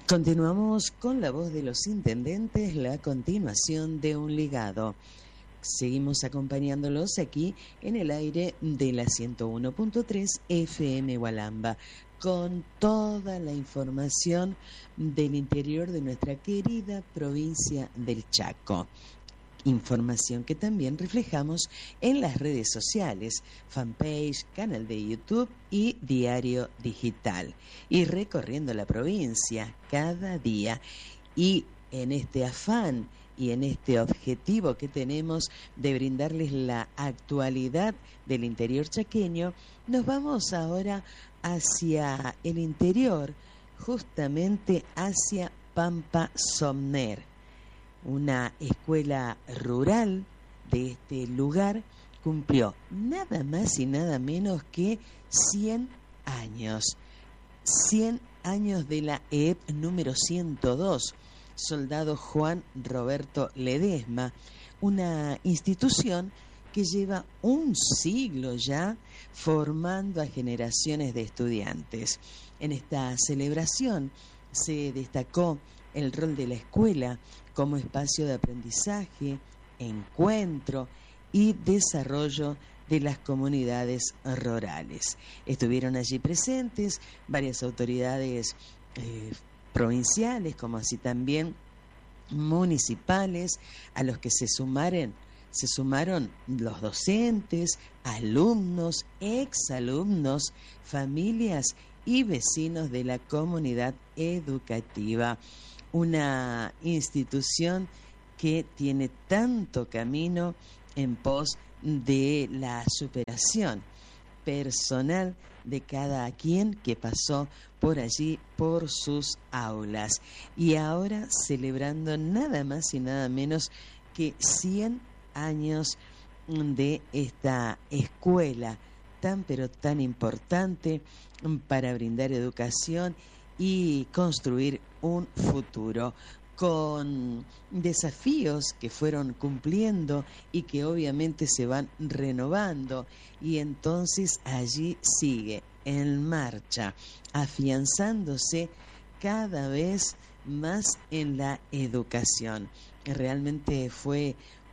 Continuamos con la voz de los intendentes, la continuación de un ligado. Seguimos acompañándolos aquí en el aire de la 101.3 FM Hualamba, con toda la información del interior de nuestra querida provincia del Chaco. Información que también reflejamos en las redes sociales, fanpage, canal de YouTube y diario digital. Y recorriendo la provincia cada día. Y en este afán y en este objetivo que tenemos de brindarles la actualidad del interior chaqueño, nos vamos ahora hacia el interior, justamente hacia Pampa Somner. Una escuela rural de este lugar cumplió nada más y nada menos que 100 años. 100 años de la EEP número 102, Soldado Juan Roberto Ledesma, una institución que lleva un siglo ya formando a generaciones de estudiantes. En esta celebración se destacó el rol de la escuela como espacio de aprendizaje, encuentro y desarrollo de las comunidades rurales. Estuvieron allí presentes varias autoridades provinciales, como así también municipales, a los que se sumaron los docentes, alumnos, exalumnos, familias y vecinos de la comunidad educativa. Una institución que tiene tanto camino en pos de la superación personal de cada quien que pasó por allí, por sus aulas. Y ahora celebrando nada más y nada menos que 100 años de esta escuela tan pero tan importante para brindar educación y construir un futuro, con desafíos que fueron cumpliendo y que obviamente se van renovando, y entonces allí sigue en marcha, afianzándose cada vez más en la educación. Realmente fue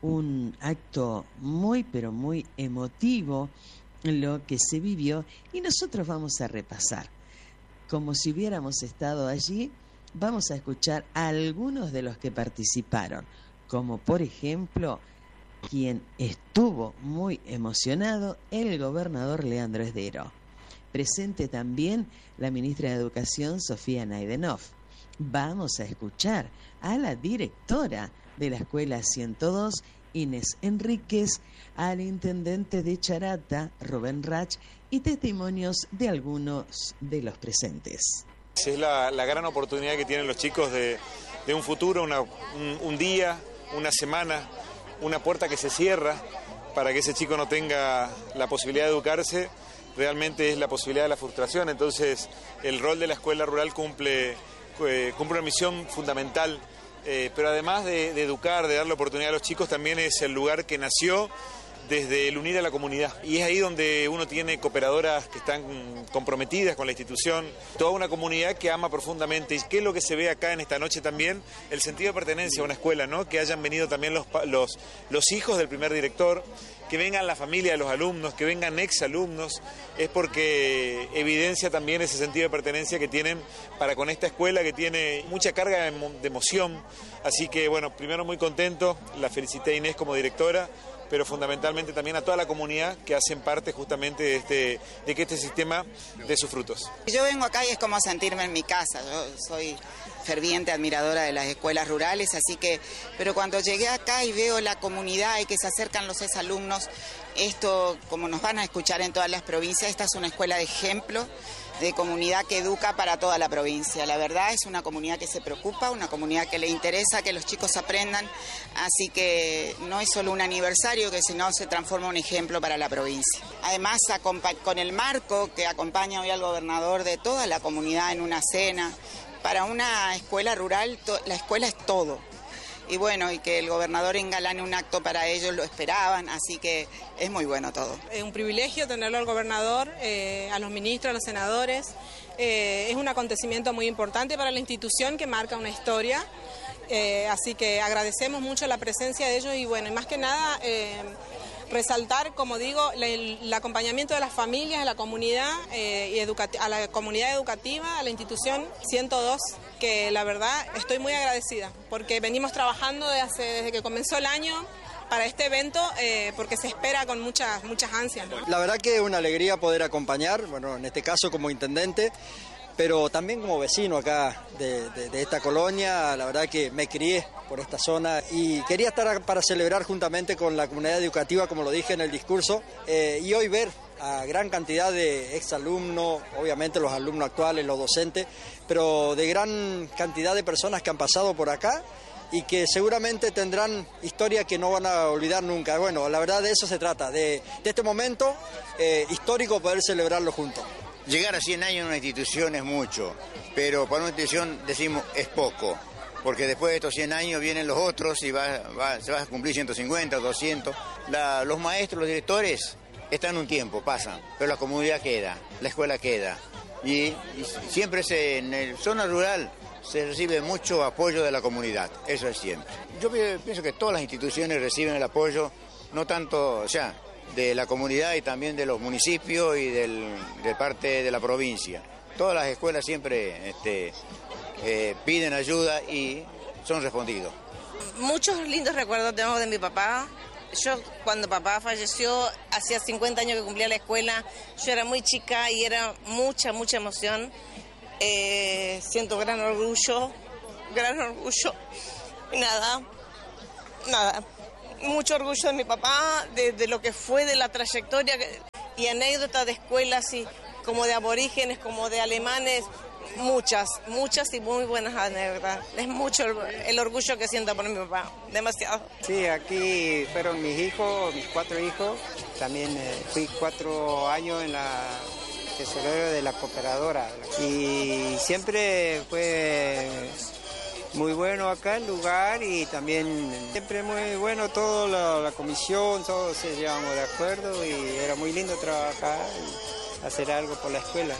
un acto muy pero muy emotivo lo que se vivió, y nosotros vamos a repasar. Como si hubiéramos estado allí, vamos a escuchar a algunos de los que participaron, como por ejemplo, quien estuvo muy emocionado, el gobernador Leandro Esdero. Presente también la ministra de Educación, Sofía Naidenov. Vamos a escuchar a la directora de la Escuela 102, Inés Enríquez, al intendente de Charata, Rubén Rach, y testimonios de algunos de los presentes. Es la gran oportunidad que tienen los chicos de un futuro, un día, una semana, una puerta que se cierra para que ese chico no tenga la posibilidad de educarse. Realmente es la posibilidad de la frustración. Entonces el rol de la escuela rural cumple una misión fundamental, pero además de educar, de darle oportunidad a los chicos, también es el lugar que nació desde el unir a la comunidad. Y es ahí donde uno tiene cooperadoras que están comprometidas con la institución, toda una comunidad que ama profundamente. ¿Y qué es lo que se ve acá en esta noche también? El sentido de pertenencia a una escuela, ¿no? Que hayan venido también los hijos del primer director, que vengan la familia de los alumnos, que vengan exalumnos, es porque evidencia también ese sentido de pertenencia que tienen para con esta escuela, que tiene mucha carga de emoción. Así que, bueno, primero muy contento, la felicité a Inés como directora, pero fundamentalmente también a toda la comunidad que hacen parte justamente de que este sistema dé sus frutos. Yo vengo acá y es como sentirme en mi casa. Yo soy ferviente admiradora de las escuelas rurales, así que, pero cuando llegué acá y veo la comunidad y que se acercan los exalumnos, esto, como nos van a escuchar en todas las provincias, esta es una escuela de ejemplo de comunidad que educa para toda la provincia. La verdad es una comunidad que se preocupa, una comunidad que le interesa que los chicos aprendan, así que no es solo un aniversario, que sino se transforma en un ejemplo para la provincia. Además, con el marco que acompaña hoy al gobernador de toda la comunidad en una cena, para una escuela rural la escuela es todo. Y bueno, y que el gobernador engalane un acto para ellos, lo esperaban, así que es muy bueno todo. Es un privilegio tenerlo al gobernador, a los ministros, a los senadores, es un acontecimiento muy importante para la institución que marca una historia, así que agradecemos mucho la presencia de ellos y bueno, y más que nada resaltar, como digo, el acompañamiento de las familias, a la comunidad a la comunidad educativa, a la institución 102, que la verdad estoy muy agradecida porque venimos trabajando desde que comenzó el año para este evento, porque se espera con muchas ansias, ¿no? La verdad que es una alegría poder acompañar, bueno, en este caso como intendente, pero también como vecino acá de esta colonia. La verdad que me crié por esta zona y quería estar para celebrar juntamente con la comunidad educativa, como lo dije en el discurso, y hoy ver a gran cantidad de exalumnos, obviamente los alumnos actuales, los docentes, pero de gran cantidad de personas que han pasado por acá y que seguramente tendrán historias que no van a olvidar nunca. Bueno, la verdad de eso se trata, de este momento histórico, poder celebrarlo juntos. Llegar a 100 años en una institución es mucho, pero para una institución decimos es poco, porque después de estos 100 años vienen los otros y se va a cumplir 150, 200. Los maestros, los directores están un tiempo, pasan, pero la comunidad queda, la escuela queda. Y siempre en la zona rural se recibe mucho apoyo de la comunidad, eso es siempre. Yo pienso que todas las instituciones reciben el apoyo, no tanto, de la comunidad y también de los municipios y de parte de la provincia. Todas las escuelas siempre piden ayuda y son respondidos. Muchos lindos recuerdos tengo de mi papá. Yo cuando papá falleció, hacía 50 años que cumplía la escuela, yo era muy chica y era mucha emoción. Siento gran orgullo y nada, mucho orgullo de mi papá, de lo que fue, de la trayectoria y anécdotas de escuelas y como de aborígenes, como de alemanes, muchas y muy buenas anécdotas. Es mucho el orgullo que siento por mi papá, demasiado. Sí, aquí fueron mis 4 hijos, también fui 4 años en la tesorero de la cooperadora y siempre fue muy bueno acá el lugar y también siempre muy bueno todo la comisión, todos se llevamos de acuerdo y era muy lindo trabajar y hacer algo por la escuela.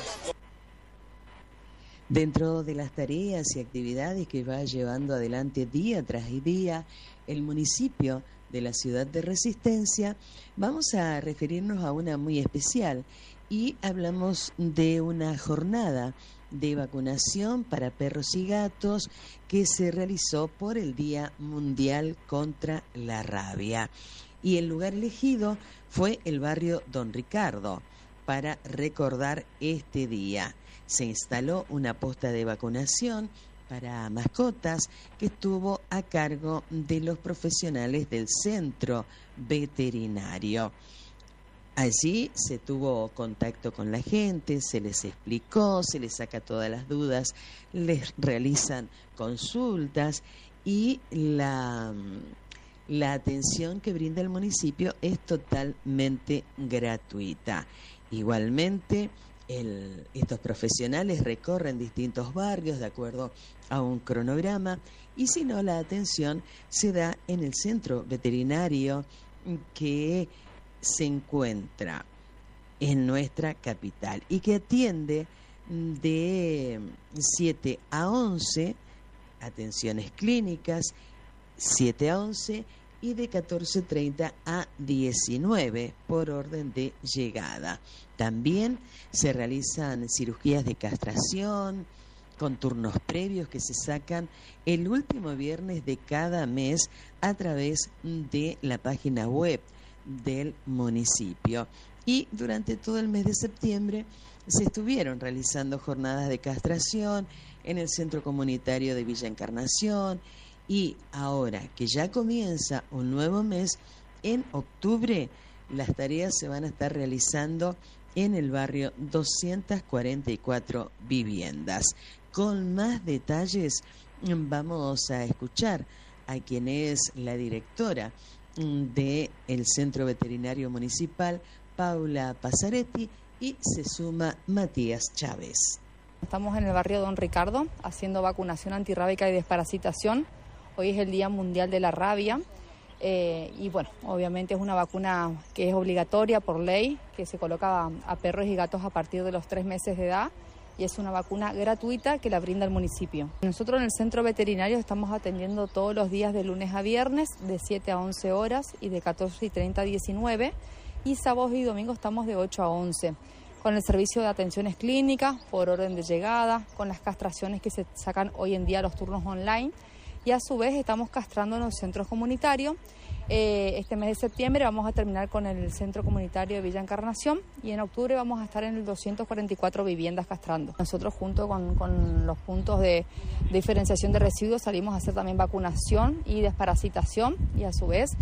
Dentro de las tareas y actividades que va llevando adelante día tras día el municipio de la ciudad de Resistencia, vamos a referirnos a una muy especial y hablamos de una jornada de vacunación para perros y gatos que se realizó por el Día Mundial contra la Rabia. Y el lugar elegido fue el barrio Don Ricardo para recordar este día. Se instaló una posta de vacunación para mascotas que estuvo a cargo de los profesionales del centro veterinario. Allí se tuvo contacto con la gente, se les explicó, se les saca todas las dudas, les realizan consultas y la atención que brinda el municipio es totalmente gratuita. Igualmente, estos profesionales recorren distintos barrios de acuerdo a un cronograma y si no, la atención se da en el centro veterinario que se encuentra en nuestra capital y que atiende de 7 a 11 atenciones clínicas, 7 a 11 y de 14:30 a 19 por orden de llegada. También se realizan cirugías de castración con turnos previos que se sacan el último viernes de cada mes a través de la página web del municipio. Y durante todo el mes de septiembre se estuvieron realizando jornadas de castración en el Centro Comunitario de Villa Encarnación y ahora que ya comienza un nuevo mes, en octubre las tareas se van a estar realizando en el barrio 244 Viviendas. Con más detalles vamos a escuchar a quien es la directora del Centro Veterinario Municipal, Paula Pasaretti, y se suma Matías Chávez. Estamos en el barrio Don Ricardo haciendo vacunación antirrábica y desparasitación. Hoy es el Día Mundial de la Rabia y bueno, obviamente es una vacuna que es obligatoria por ley, que se coloca a perros y gatos a partir de los 3 meses de edad y es una vacuna gratuita que la brinda el municipio. Nosotros en el centro veterinario estamos atendiendo todos los días de lunes a viernes de 7 a 11 horas y de 14:30 a 19, y sábados y domingos estamos de 8 a 11. Con el servicio de atenciones clínicas, por orden de llegada, con las castraciones que se sacan hoy en día los turnos online, y a su vez estamos castrando en los centros comunitarios. Este mes de septiembre vamos a terminar con el centro comunitario de Villa Encarnación y en octubre vamos a estar en el 244 viviendas castrando. Nosotros junto con los puntos de diferenciación de residuos salimos a hacer también vacunación y desparasitación, y a su vez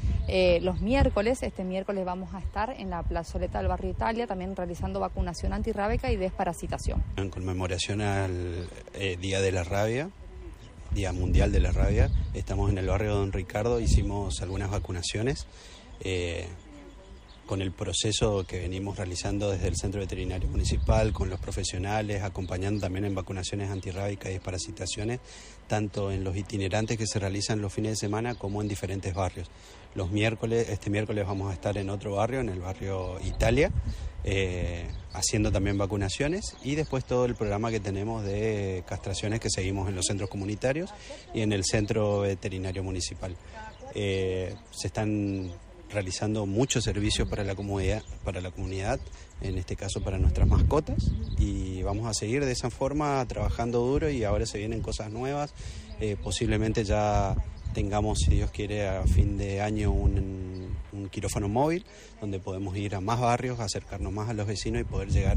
este miércoles vamos a estar en la plazoleta del barrio Italia también realizando vacunación antirrábica y desparasitación. En conmemoración al Día de la Rabia, Día Mundial de la Rabia, estamos en el barrio Don Ricardo, hicimos algunas vacunaciones con el proceso que venimos realizando desde el Centro Veterinario Municipal, con los profesionales, acompañando también en vacunaciones antirrábicas y desparasitaciones, tanto en los itinerantes que se realizan los fines de semana como en diferentes barrios. Este miércoles vamos a estar en otro barrio, en el barrio Italia, haciendo también vacunaciones, y después todo el programa que tenemos de castraciones que seguimos en los centros comunitarios y en el Centro Veterinario Municipal. Se están realizando muchos servicios para la comunidad, en este caso para nuestras mascotas, y vamos a seguir de esa forma trabajando duro, y ahora se vienen cosas nuevas. Posiblemente ya tengamos, si Dios quiere, a fin de año un quirófano móvil donde podemos ir a más barrios, acercarnos más a los vecinos y poder llegar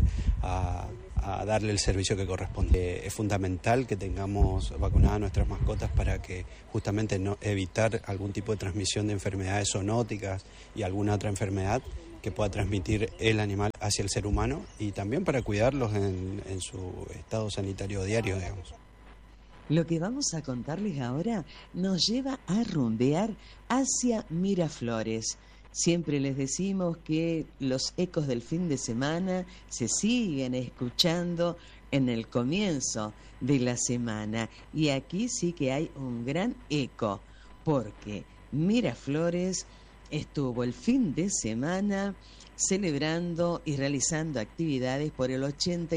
a darle el servicio que corresponde. Es fundamental que tengamos vacunadas a nuestras mascotas para que justamente evitar algún tipo de transmisión de enfermedades zoonóticas y alguna otra enfermedad que pueda transmitir el animal hacia el ser humano, y también para cuidarlos en su estado sanitario diario, digamos. Lo que vamos a contarles ahora nos lleva a rumbear hacia Miraflores. Siempre les decimos que los ecos del fin de semana se siguen escuchando en el comienzo de la semana. Y aquí sí que hay un gran eco, porque Miraflores estuvo el fin de semana celebrando y realizando actividades por el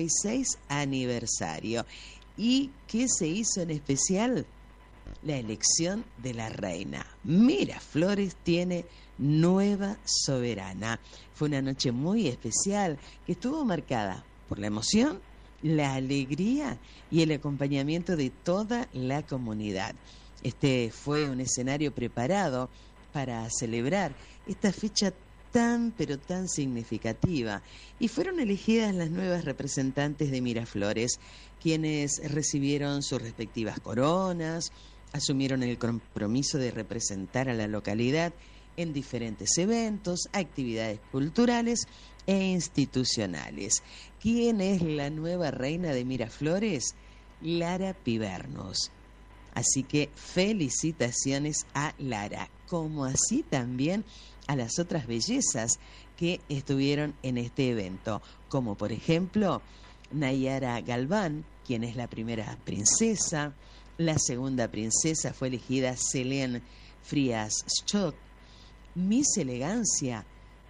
86 aniversario. ¿Y qué se hizo en especial? La elección de la reina. Miraflores tiene nueva soberana. Fue una noche muy especial que estuvo marcada por la emoción, la alegría y el acompañamiento de toda la comunidad. Este fue un escenario preparado para celebrar esta fecha tan pero tan significativa, y fueron elegidas las nuevas representantes de Miraflores, quienes recibieron sus respectivas coronas, asumieron el compromiso de representar a la localidad en diferentes eventos, actividades culturales e institucionales. ¿Quién es la nueva reina de Miraflores? Lara Pibernos. Así que felicitaciones a Lara, como así también a las otras bellezas que estuvieron en este evento, como por ejemplo Nayara Galván, quien es la primera princesa. La segunda princesa fue elegida Selene Frías Schock. Miss Elegancia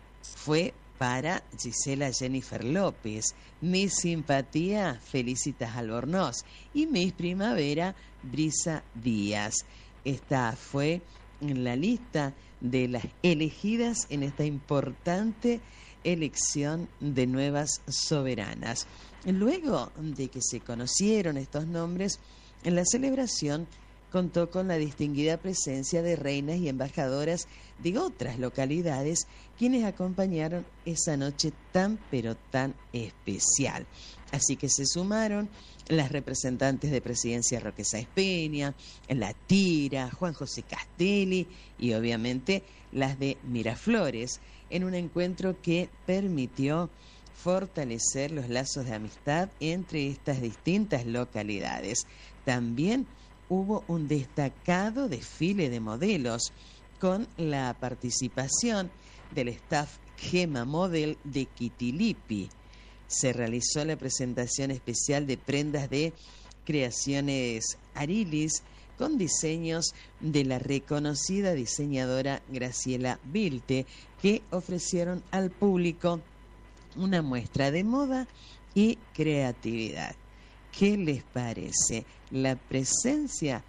fue para Gisela Jennifer López. Miss Simpatía, Felicitas Albornoz. Y Miss Primavera, Brisa Díaz. Esta fue en la lista de las elegidas en esta importante elección de nuevas soberanas. Luego de que se conocieron estos nombres, en la celebración contó con la distinguida presencia de reinas y embajadoras de otras localidades, quienes acompañaron esa noche tan pero tan especial. Así que se sumaron las representantes de Presidencia Roque Sáenz Peña, La Tira, Juan José Castelli y obviamente las de Miraflores, en un encuentro que permitió fortalecer los lazos de amistad entre estas distintas localidades. También hubo un destacado desfile de modelos con la participación del staff Gema Model de Quitilipi. Se realizó la presentación especial de prendas de Creaciones Arilis con diseños de la reconocida diseñadora Graciela Vilte, que ofrecieron al público una muestra de moda y creatividad. ¿Qué les parece? La presencia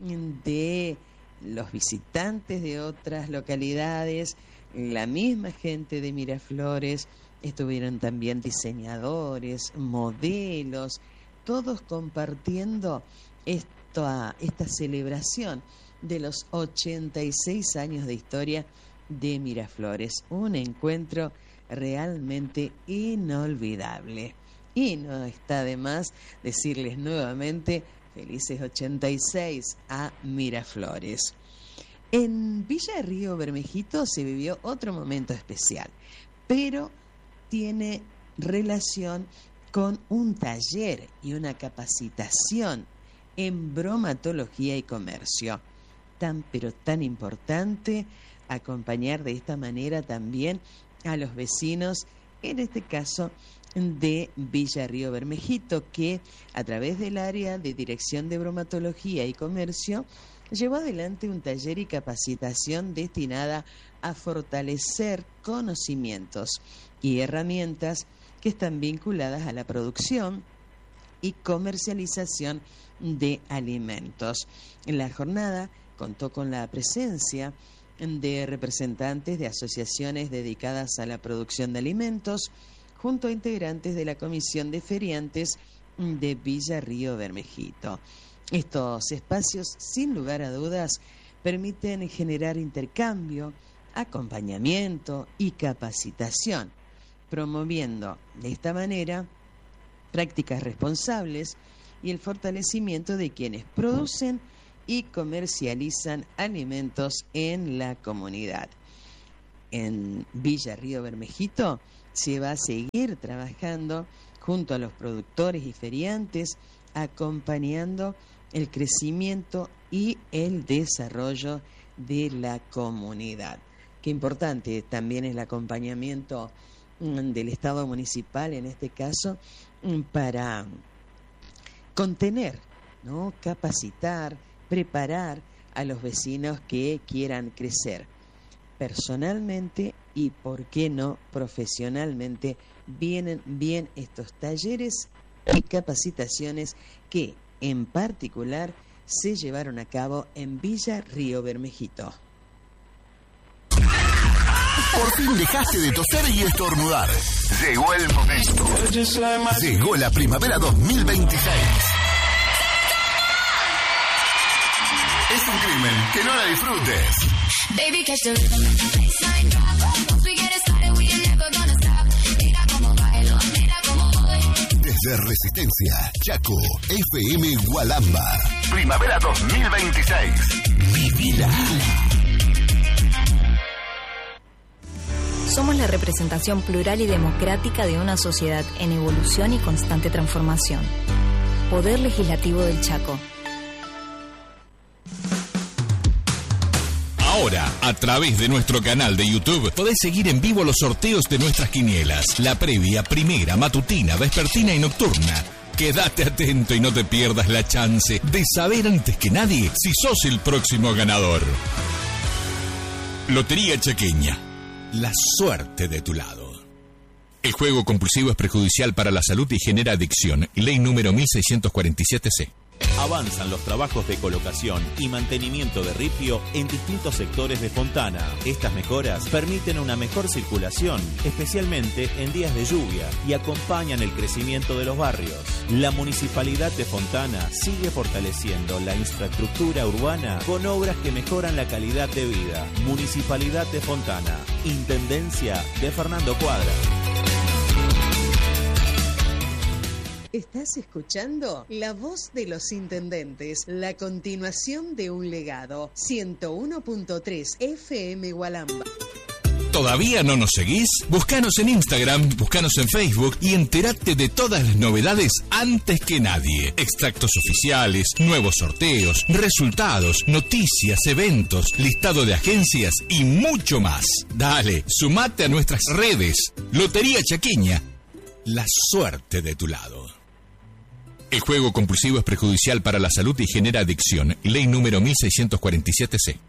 de los visitantes de otras localidades, la misma gente de Miraflores, estuvieron también diseñadores, modelos, todos compartiendo esta celebración de los 86 años de historia de Miraflores. Un encuentro realmente inolvidable. Y no está de más decirles nuevamente felices 86 a Miraflores. En Villa Río Bermejito se vivió otro momento especial, pero tiene relación con un taller y una capacitación en bromatología y comercio. Pero tan importante acompañar de esta manera también a los vecinos, en este caso de Villa Río Bermejito, que a través del área de Dirección de Bromatología y Comercio llevó adelante un taller y capacitación destinada a fortalecer conocimientos y herramientas que están vinculadas a la producción y comercialización de alimentos. La jornada contó con la presencia de representantes de asociaciones dedicadas a la producción de alimentos, junto a integrantes de la Comisión de Feriantes de Villa Río Bermejito. Estos espacios, sin lugar a dudas, permiten generar intercambio, acompañamiento y capacitación, promoviendo de esta manera prácticas responsables y el fortalecimiento de quienes producen y comercializan alimentos en la comunidad. En Villa Río Bermejito se va a seguir trabajando junto a los productores y feriantes, acompañando el crecimiento y el desarrollo de la comunidad. Qué importante también es el acompañamiento del Estado municipal, en este caso, para contener, ¿no?, capacitar, preparar a los vecinos que quieran crecer personalmente y, por qué no, profesionalmente. Vienen bien estos talleres y capacitaciones que, en particular, se llevaron a cabo en Villa Río Bermejito. Por fin dejaste de toser y estornudar. Llegó el momento. Llegó la primavera 2026. Es un crimen que no la disfrutes. Baby, catch the baseline drop. Once we get it started, we ain't never gonna stop. Mira como bailo, mira como voy. Desde Resistencia, Chaco, FM Gualamba. Primavera 2026. Vivila. Somos la representación plural y democrática de una sociedad en evolución y constante transformación. Poder Legislativo del Chaco. Ahora, a través de nuestro canal de YouTube, podés seguir en vivo los sorteos de nuestras quinielas. La previa, primera, matutina, vespertina y nocturna. Quédate atento y no te pierdas la chance de saber antes que nadie si sos el próximo ganador. Lotería Chaqueña. La suerte de tu lado. El juego compulsivo es perjudicial para la salud y genera adicción. Ley número 1647C. Avanzan los trabajos de colocación y mantenimiento de ripio en distintos sectores de Fontana. Estas mejoras permiten una mejor circulación, especialmente en días de lluvia, y acompañan el crecimiento de los barrios. La Municipalidad de Fontana sigue fortaleciendo la infraestructura urbana con obras que mejoran la calidad de vida. Municipalidad de Fontana, Intendencia de Fernando Cuadra. Estás escuchando La Voz de los Intendentes, la continuación de un legado. 101.3 FM Gualamba. ¿Todavía no nos seguís? Búscanos en Instagram, búscanos en Facebook y entérate de todas las novedades antes que nadie. Extractos oficiales, nuevos sorteos, resultados, noticias, eventos, listado de agencias y mucho más. Dale, sumate a nuestras redes. Lotería Chaqueña, la suerte de tu lado. El juego compulsivo es perjudicial para la salud y genera adicción. Ley número 1647C.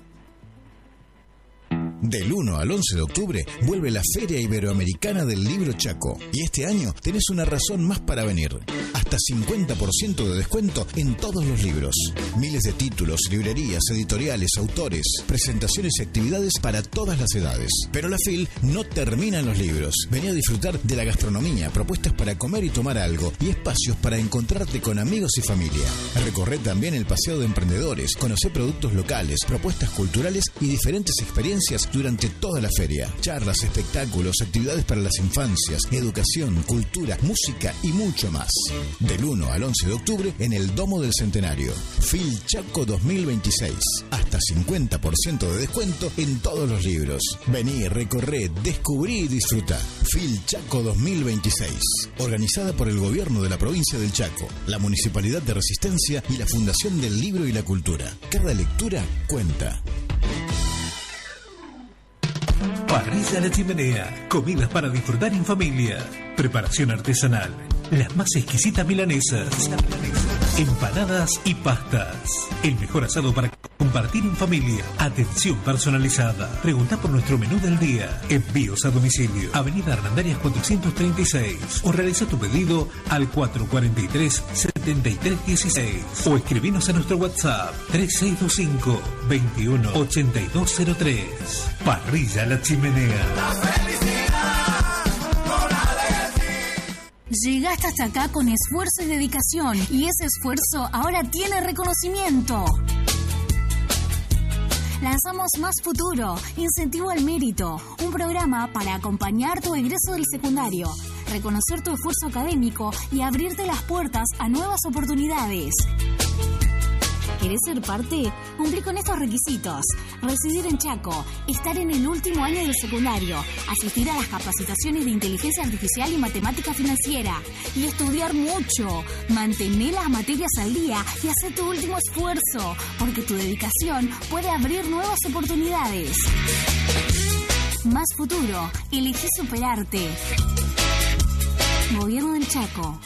Del 1 al 11 de octubre vuelve la Feria Iberoamericana del Libro Chaco. Y este año tenés una razón más para venir. Hasta hasta 50% de descuento en todos los libros. Miles de títulos, librerías, editoriales, autores, presentaciones y actividades para todas las edades. Pero la FIL no termina en los libros. Vení a disfrutar de la gastronomía, propuestas para comer y tomar algo y espacios para encontrarte con amigos y familia. Recorre también el paseo de emprendedores, conocer productos locales, propuestas culturales y diferentes experiencias durante toda la feria. Charlas, espectáculos, actividades para las infancias, educación, cultura, música y mucho más. Del 1 al 11 de octubre en el Domo del Centenario. FIL Chaco 2026. Hasta 50% de descuento en todos los libros. Vení, recorre, descubrí y disfruta. FIL Chaco 2026. Organizada por el Gobierno de la Provincia del Chaco, la Municipalidad de Resistencia y la Fundación del Libro y la Cultura. Cada lectura cuenta. Parrilla La Chimenea. Comidas para disfrutar en familia. Preparación artesanal. Las más exquisitas milanesas. Empanadas y pastas. El mejor asado para compartir en familia. Atención personalizada. Pregunta por nuestro menú del día. Envíos a domicilio. Avenida Hernandarias 436. O realiza tu pedido al 443-7316. O escribinos a nuestro WhatsApp 3625 21 8203. Parrilla La Chimenea. Llegaste hasta acá con esfuerzo y dedicación, y ese esfuerzo ahora tiene reconocimiento. Lanzamos Más Futuro, Incentivo al Mérito, un programa para acompañar tu egreso del secundario, reconocer tu esfuerzo académico y abrirte las puertas a nuevas oportunidades. ¿Querés ser parte? Cumplí con estos requisitos: residir en Chaco, estar en el último año del secundario, asistir a las capacitaciones de inteligencia artificial y matemática financiera, y estudiar mucho. Mantén las materias al día y haz tu último esfuerzo, porque tu dedicación puede abrir nuevas oportunidades. Más Futuro, elegí superarte. Gobierno del Chaco.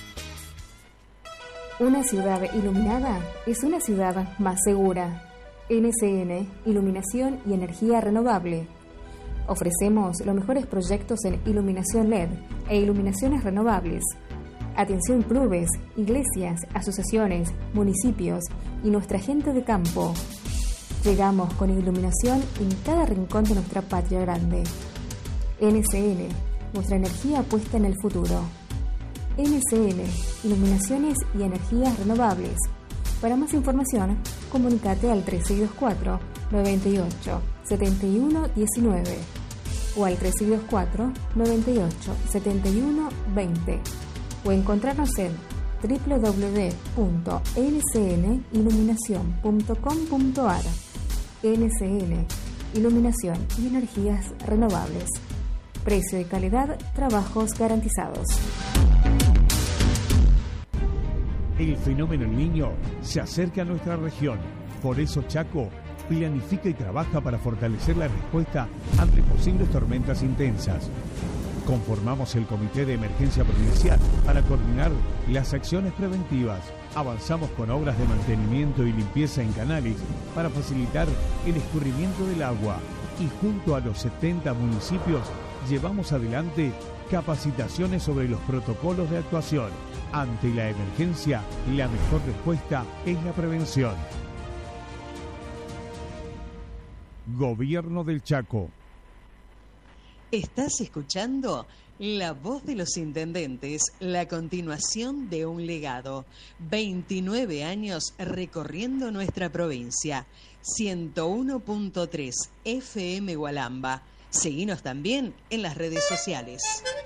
Una ciudad iluminada es una ciudad más segura. NCN, Iluminación y Energía Renovable. Ofrecemos los mejores proyectos en iluminación LED e iluminaciones renovables. Atención clubes, iglesias, asociaciones, municipios y nuestra gente de campo. Llegamos con iluminación en cada rincón de nuestra patria grande. NCN, nuestra energía puesta en el futuro. NCN, Iluminaciones y Energías Renovables. Para más información, comunícate al 3624 98 71 19 o al 3624 98 71 20 o encontrarnos en www.ncniluminacion.com.ar. NCN, Iluminación y Energías Renovables. Precio y calidad, trabajos garantizados. El fenómeno El Niño se acerca a nuestra región. Por eso Chaco planifica y trabaja para fortalecer la respuesta ante posibles tormentas intensas. Conformamos el Comité de Emergencia Provincial para coordinar las acciones preventivas. Avanzamos con obras de mantenimiento y limpieza en canales para facilitar el escurrimiento del agua. Y junto a los 70 municipios llevamos adelante capacitaciones sobre los protocolos de actuación. Ante la emergencia, la mejor respuesta es la prevención. Gobierno del Chaco. Estás escuchando La Voz de los Intendentes, la continuación de un legado. 29 años recorriendo nuestra provincia. 101.3 FM Gualamba. Seguinos también en las redes sociales.